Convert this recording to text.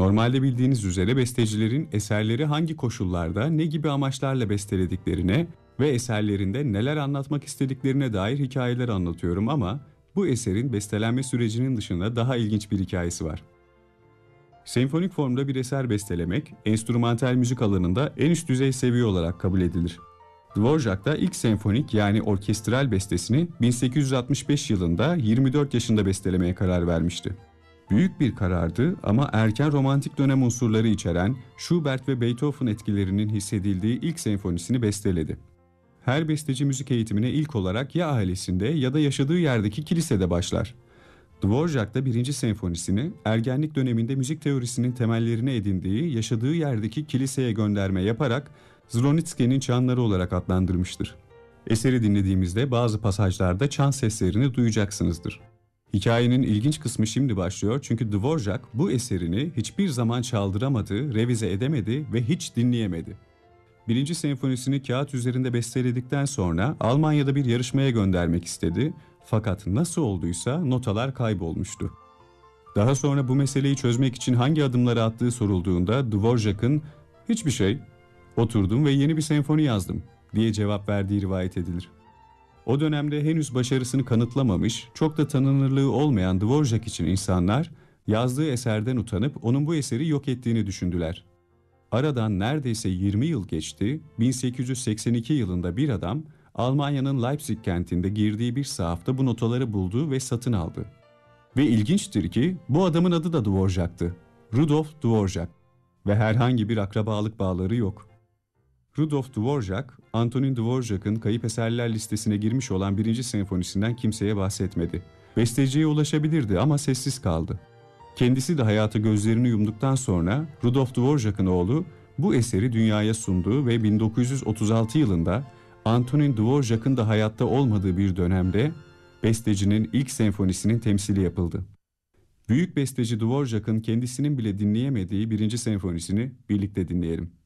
Normalde bildiğiniz üzere bestecilerin eserleri hangi koşullarda, ne gibi amaçlarla bestelediklerine ve eserlerinde neler anlatmak istediklerine dair hikayeler anlatıyorum ama bu eserin bestelenme sürecinin dışında daha ilginç bir hikayesi var. Senfonik formda bir eser bestelemek, enstrümantal müzik alanında en üst düzey seviye olarak kabul edilir. Dvorak da ilk senfonik yani orkestral bestesini 1865 yılında 24 yaşında bestelemeye karar vermişti. Büyük bir karardı ama erken romantik dönem unsurları içeren Schubert ve Beethoven etkilerinin hissedildiği ilk senfonisini besteledi. Her besteci müzik eğitimine ilk olarak ya ailesinde ya da yaşadığı yerdeki kilisede başlar. Dvorak da birinci senfonisini ergenlik döneminde müzik teorisinin temellerini edindiği yaşadığı yerdeki kiliseye gönderme yaparak Zlonitsky'nin çanları olarak adlandırmıştır. Eseri dinlediğimizde bazı pasajlarda çan seslerini duyacaksınızdır. Hikayenin ilginç kısmı şimdi başlıyor çünkü Dvorak bu eserini hiçbir zaman çaldıramadı, revize edemedi ve hiç dinleyemedi. Birinci senfonisini kağıt üzerinde besteledikten sonra Almanya'da bir yarışmaya göndermek istedi fakat nasıl olduysa notalar kaybolmuştu. Daha sonra bu meseleyi çözmek için hangi adımları attığı sorulduğunda Dvorak'ın "Hiçbir şey, oturdum ve yeni bir senfoni yazdım" diye cevap verdiği rivayet edilir. O dönemde henüz başarısını kanıtlamamış, çok da tanınırlığı olmayan Dvorak için insanlar yazdığı eserden utanıp onun bu eseri yok ettiğini düşündüler. Aradan neredeyse 20 yıl geçti, 1882 yılında bir adam Almanya'nın Leipzig kentinde girdiği bir sahafta bu notaları buldu ve satın aldı. Ve ilginçtir ki bu adamın adı da Dvorak'tı. Rudolf Dvorak ve herhangi bir akrabalık bağları yok. Rudolf Dvorak, Antonin Dvorak'ın kayıp eserler listesine girmiş olan birinci senfonisinden kimseye bahsetmedi. Besteciye ulaşabilirdi ama sessiz kaldı. Kendisi de hayata gözlerini yumduktan sonra Rudolf Dvorak'ın oğlu bu eseri dünyaya sundu ve 1936 yılında Antonin Dvorak'ın da hayatta olmadığı bir dönemde bestecinin ilk senfonisinin temsili yapıldı. Büyük besteci Dvorak'ın kendisinin bile dinleyemediği birinci senfonisini birlikte dinleyelim.